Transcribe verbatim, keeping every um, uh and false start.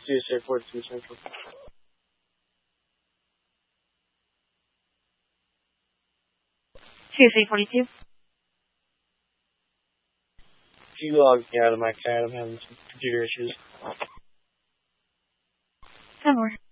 C S A forty-two Central. C S A forty-two. Can you log me out of my C A D? I'm having some computer issues. Somewhere.